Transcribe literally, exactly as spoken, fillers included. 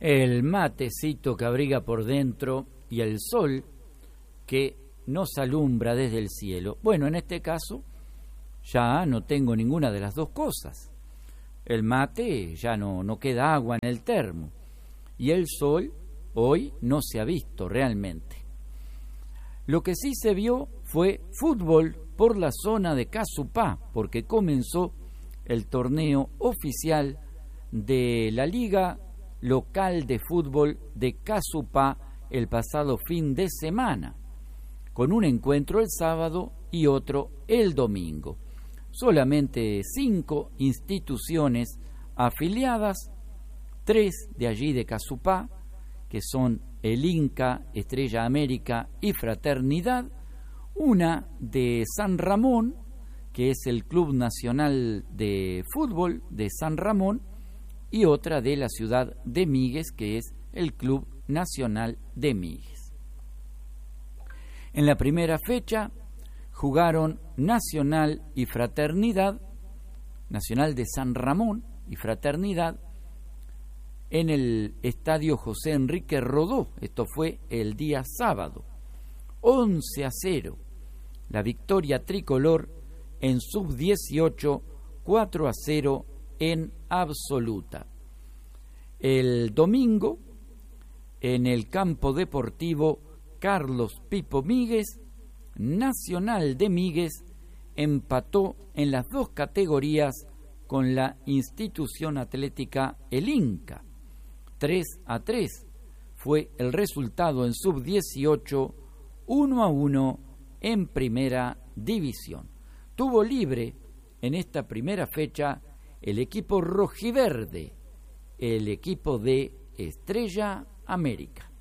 el matecito que abriga por dentro y el sol que nos alumbra desde el cielo. Bueno, en este caso ya no tengo ninguna de las dos cosas. El mate ya no, no queda agua en el termo y el sol hoy no se ha visto realmente. Lo que sí se vio fue fútbol por la zona de Casupá, porque comenzó el torneo oficial de la Liga Local de Fútbol de Casupá el pasado fin de semana, con un encuentro el sábado y otro el domingo. Solamente cinco instituciones afiliadas, tres de allí de Casupá, que son el Inca, Estrella América y Fraternidad, una de San Ramón, que es el Club Nacional de Fútbol de San Ramón, y otra de la ciudad de Míguez, que es el Club Nacional de Míguez. En la primera fecha jugaron Nacional y Fraternidad, Nacional de San Ramón y Fraternidad, en el Estadio José Enrique Rodó. Esto fue el día sábado. once a cero. La victoria tricolor en sub dieciocho, cuatro a cero en absoluta. El domingo, en el campo deportivo Carlos Pipo Míguez, Nacional de Míguez empató en las dos categorías con la institución atlética El Inca. tres a tres fue el resultado en sub dieciocho, uno a uno en primera división. Tuvo libre en esta primera fecha el equipo rojiverde, el equipo de Estrella América.